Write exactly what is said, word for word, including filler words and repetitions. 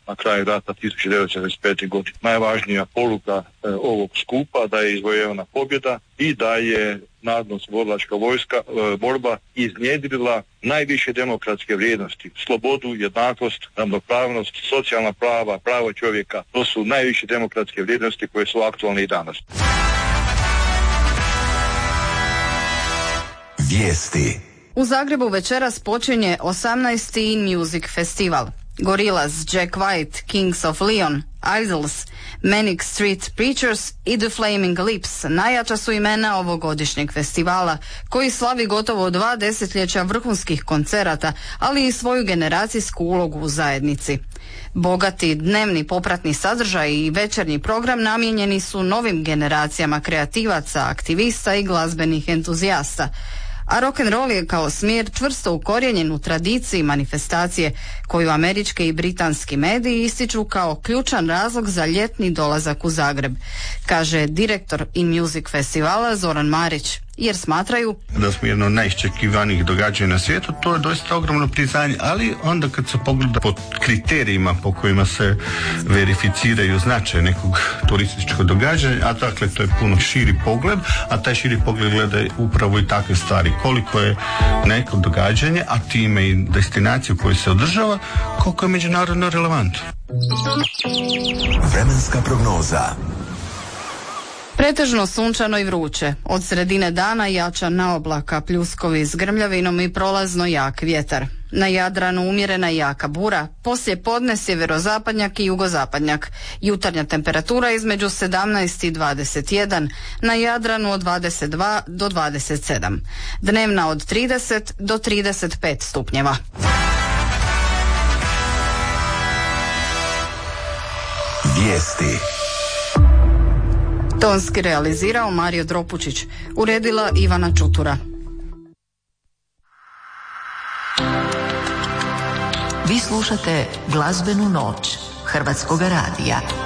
na kraju rata tisuću devetsto četrdeset pete. godine. Najvažnija poruka e, ovog skupa da je izvojevana pobjeda i da je narodno-oslobodilačka vojska e, borba iznjedrila najviše demokratske vrijednosti, slobodu, jednakost, ravnopravnost, socijalna prava, pravo čovjeka. To su najviše demokratske vrijednosti koje su aktualne i danas. Vijesti. U Zagrebu večeras počinje osamnaesti Music Festival. Gorillaz, Jack White, Kings of Leon, Idols, Manic Street Preachers i The Flaming Lips najjača su imena ovogodišnjeg festivala, koji slavi gotovo dva desetljeća vrhunskih koncerata, ali i svoju generacijsku ulogu u zajednici. Bogati dnevni popratni sadržaj i večernji program namijenjeni su novim generacijama kreativaca, aktivista i glazbenih entuzijasta. A rock'n'roll je kao smjer čvrsto ukorijenjen u tradiciji manifestacije koju američki i britanski mediji ističu kao ključan razlog za ljetni dolazak u Zagreb, kaže direktor In Music festivala Zoran Marić, jer smatraju da smo jedno od najiščekivanijih događanja na svijetu. To je doista ogromno priznanje, ali onda kad se pogleda po kriterijima po kojima se verificiraju značaj nekog turističkog događanja, a dakle to je puno širi pogled, a taj širi pogled gleda upravo i takve stvari, koliko je neko događanje, a time i destinaciju koju se održava, koliko je međunarodno relevantno. Vremenska prognoza. Pretežno sunčano i vruće. Od sredine dana jača naoblaka, pljuskovi s grmljavinom i prolazno jak vjetar. Na Jadranu umjerena i jaka bura, poslije podne sjeverozapadnjak i jugozapadnjak. Jutarnja temperatura između sedamnaest i dvadeset jedan, na Jadranu od dvadeset dva do dvadeset sedam. Dnevna od trideset do trideset pet stupnjeva. Vijesti. Tonski realizirao Mario Dropučić, uredila Ivana Čutura. Vi slušate Glazbenu noć Hrvatskoga radija.